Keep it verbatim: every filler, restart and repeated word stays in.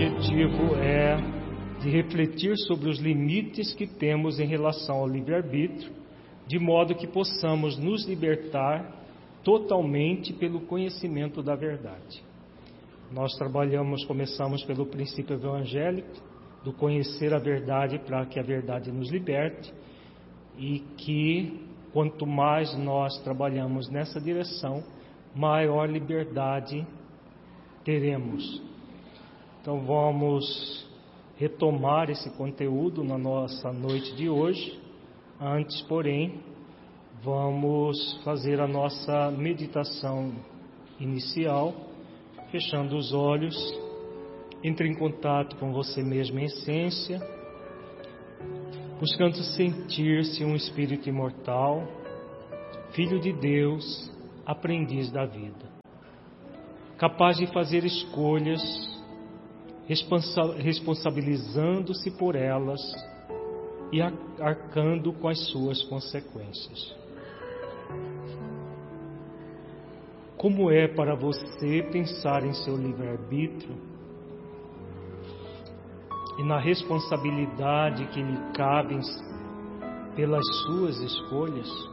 objetivo é de refletir sobre os limites que temos em relação ao livre-arbítrio, de modo que possamos nos libertar totalmente pelo conhecimento da verdade. Nós trabalhamos, começamos pelo princípio evangélico, do conhecer a verdade para que a verdade nos liberte, e que quanto mais nós trabalhamos nessa direção, maior liberdade teremos. Então vamos retomar esse conteúdo na nossa noite de hoje. Antes, porém, vamos fazer a nossa meditação inicial, fechando os olhos. Entre em contato com você mesmo em essência, buscando sentir-se um espírito imortal, filho de Deus, aprendiz da vida, capaz de fazer escolhas, responsabilizando-se por elas e arcando com as suas consequências. Como é para você pensar em seu livre-arbítrio e na responsabilidade que lhe cabe pelas suas escolhas?